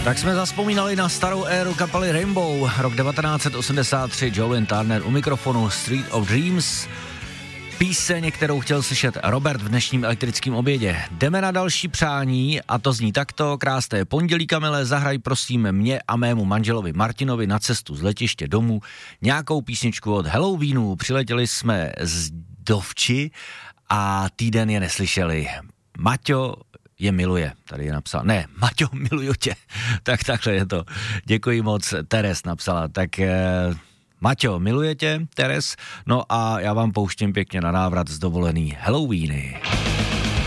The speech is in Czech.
Tak jsme zazpomínali na starou éru kapely Rainbow, rok 1983, Joe Turner u mikrofonu, Street of Dreams, píseň, kterou chtěl slyšet Robert v dnešním elektrickém obědě. Jdeme na další přání a to zní takto: krásné pondělí, Kamile, zahraj prosím mě a mému manželovi Martinovi na cestu z letiště domů nějakou písničku od Halloweenu. Přiletěli jsme z Dovči a týden je neslyšeli. Maťo je miluje, tady je napsal. Ne, Maťo, miluju tě. Tak takhle je to. Děkuji moc, Teres napsala. Tak Maťo, miluje tě, Teres. No a já vám pouštím pěkně na návrat z dovolený Halloweeny.